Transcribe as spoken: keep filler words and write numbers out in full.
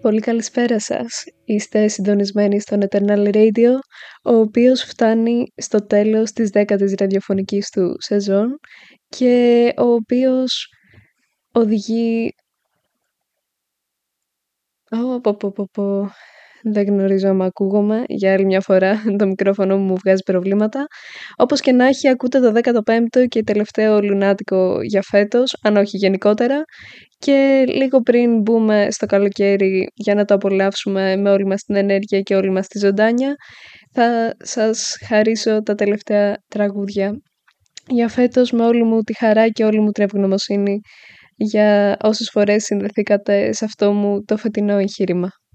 Πολύ καλησπέρα σας. Είστε συντονισμένοι στον Eternal Radio, ο οποίος φτάνει στο τέλος της δέκατης ραδιοφωνικής του σεζόν και ο οποίος οδηγεί... Ω, πω, πω, πω, πω. Δεν γνωρίζω αν ακούγομαι. Για άλλη μια φορά το μικρόφωνο μου βγάζει προβλήματα. Όπως και να έχει, ακούτε το δέκατο πέμπτο και τελευταίο λουνάτικο για φέτος, αν όχι γενικότερα. Και λίγο πριν μπούμε στο καλοκαίρι για να το απολαύσουμε με όλη μας την ενέργεια και όλη μας τη ζωντάνια, θα σας χαρίσω τα τελευταία τραγούδια για φέτος με όλη μου τη χαρά και όλη μου την ευγνωμοσύνη για όσες φορές συνδεθήκατε σε αυτό μου το φετινό εγχείρημα.